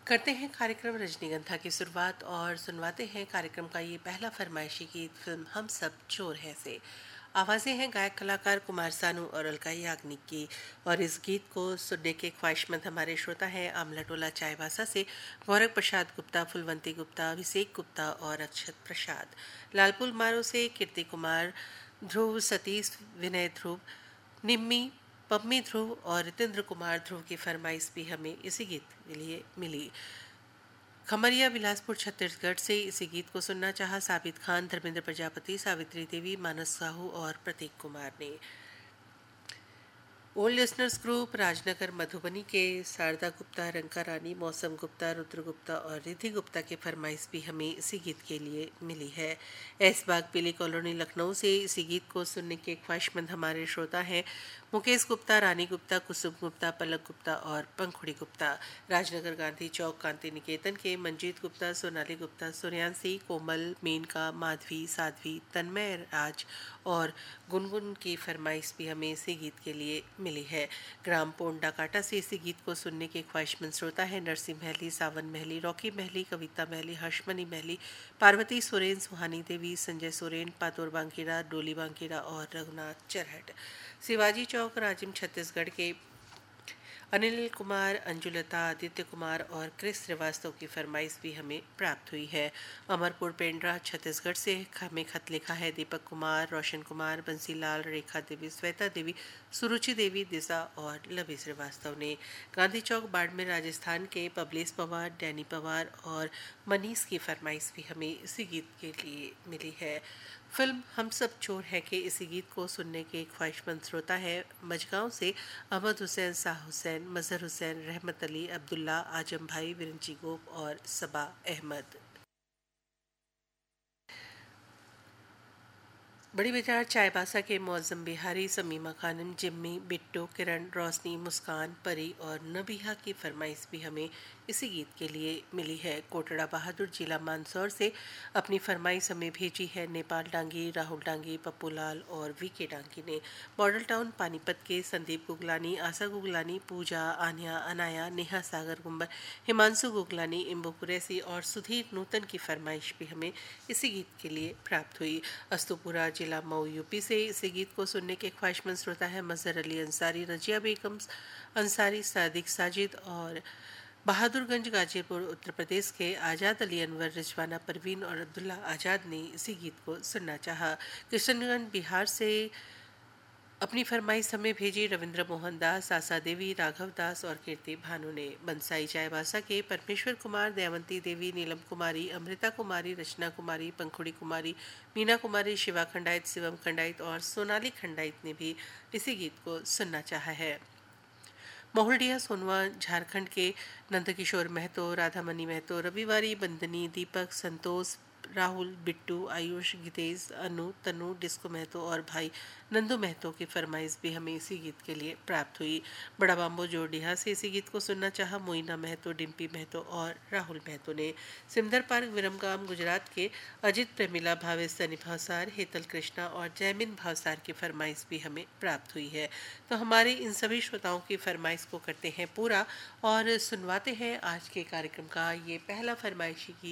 करते हैं कार्यक्रम रजनीगंधा की शुरुआत और सुनवाते हैं कार्यक्रम का ये पहला फरमाइशी गीत फिल्म हम सब चोर हैं से। आवाज़ें हैं गायक कलाकार कुमार सानू और अलका याग्निक की। और इस गीत को सुनने के ख्वाहिशमंद हमारे श्रोता हैं आमला टोला चाईबासा से गौरव प्रसाद गुप्ता, फुलवंती गुप्ता, अभिषेक गुप्ता और अक्षत प्रसाद। लालपुर मारो से कीर्ति कुमार, ध्रुव, सतीश, विनय ध्रुव, निम्मी, पम्मी ध्रुव और रितेंद्र कुमार ध्रुव की फरमाइश भी हमें इसी गीत के लिए मिली। खमरिया बिलासपुर छत्तीसगढ़ से इसी गीत को सुनना चाहा साबित खान, धर्मेंद्र प्रजापति, सावित्री देवी, मानस साहू और प्रतीक कुमार ने। Old listeners group Rajnagar Madhubani के शारदा गुप्ता, रंका रानी, मौसम गुप्ता, रुद्र गुप्ता और रिधि गुप्ता की फरमाइश भी हमें इसी गीत के लिए मिली है। ऐसबाग पीली कॉलोनी लखनऊ से इसी गीत को सुनने के ख्वाहिशमंद हमारे श्रोता हैं मुकेश गुप्ता, रानी गुप्ता, कुसुम गुप्ता, पलक गुप्ता और पंखुड़ी गुप्ता। राजनगर गांधी चौक कांति निकेतन के मंजीत गुप्ता, सोनाली गुप्ता, सूर्यांशी, कोमल, मेनका, माधवी, साध्वी, तन्मय राज और गुनगुन की फरमाइश भी हमें इसी गीत के लिए मिली है। ग्राम पोंडा काटा से इसी गीत को सुनने के ख्वाहिशमंद श्रोता है नरसिंह महली, सावन महली, रॉकी महली, कविता महली, हर्षमणि महली, पार्वती सोरेन, सुहानी देवी, संजय सोरेन, पातोर बांकीरा, डोली बांकीरा और रघुनाथ चरहट। शिवाजी चौक राजिम छत्तीसगढ़ के अनिल कुमार, अंजुलता, आदित्य कुमार और क्रिस श्रीवास्तव की फरमाइश भी हमें प्राप्त हुई है। अमरपुर पेंड्रा छत्तीसगढ़ से हमें खत लिखा है दीपक कुमार, रोशन कुमार, बंसीलाल, रेखा देवी, श्वेता देवी, सुरुचि देवी, दिशा और लवी श्रीवास्तव ने। गांधी चौक बाड़मेर राजस्थान के पबलेश पवार, डैनी पवार और मनीष की फरमाइश भी हमें इसी गीत के लिए मिली है। फिल्म हम सब चोर हैं के इसी गीत को सुनने के ख्वाहिशमंद श्रोता है मजगांव से अहमद हुसैन, शाह हुसैन, मजहर हुसैन, रहमत अली, अब्दुल्ला, आजम भाई, विरंची गोप और सबा अहमद। बड़ी बाजार चाईबासा के मौजम बिहारी, समीमा खानम, जिम्मी, बिट्टू, किरण, रोशनी, मुस्कान, परी और नबीहा की फरमाइश भी हमें इसी गीत के लिए मिली है। कोटड़ा बहादुर जिला मानसौर से अपनी फरमाइश हमें भेजी है नेपाल डांगी, राहुल डांगी, पप्पू लाल और वीके डांगी ने। मॉडल टाउन पानीपत के संदीप गुगलानी, आशा गुगलानी, पूजा, आन्या, अनाया, नेहा सागर गुंबर, हिमांशु गुगलानी, इम्बो कुरैसी और सुधीर नूतन की फरमाइश भी हमें इसी गीत के लिए प्राप्त हुई। अस्तुपुरा जिला मऊ यूपी से इसी गीत को सुनने के ख्वाहिशमंद श्रोता है मजहर अली अंसारी, रजिया बेगम अंसारी, सादिक साजिद और बहादुरगंज गाजीपुर उत्तर प्रदेश के आज़ाद अली अनवर, रिजवाना परवीन और अब्दुल्ला आज़ाद ने इसी गीत को सुनना चाहा। किशनगंज बिहार से अपनी फरमाइश हमें भेजी रविंद्र मोहन दास, आशा देवी, राघव दास और कीर्ति भानु ने। बंसाई चाईबासा के परमेश्वर कुमार, दयावंती देवी, नीलम कुमारी, अमृता कुमारी, रचना कुमारी, पंखुड़ी कुमारी, मीना कुमारी, शिवा खंडाइत, शिवम खंडाइत और सोनाली खंडाइत ने भी इसी गीत को सुनना चाहा है। मोहलडिया सोनवा झारखंड के नंदकिशोर महतो, राधामणि महतो, रविवारी, बंदनी, दीपक, संतोष, राहुल, बिट्टू, आयुष, गीतेश, अनु, तनु, डिस्को महतो और भाई नंदू महतो की फरमाइश भी हमें इसी गीत के लिए प्राप्त हुई। बड़ा बाम्बो जोडिया से इसी गीत को सुनना चाहा मोइना महतो, डिम्पी महतो और राहुल महतो ने। सिमदर पार्क विरमगाम गुजरात के अजित प्रेमिला, भावेश सनी भावसार, हेतल कृष्णा और जैमिन भावसार की फरमाइश भी हमें प्राप्त हुई है। तो हमारे इन सभी श्रोताओं की फरमाइश को करते हैं पूरा और सुनवाते हैं आज के कार्यक्रम का ये पहला फरमाइशी गीत।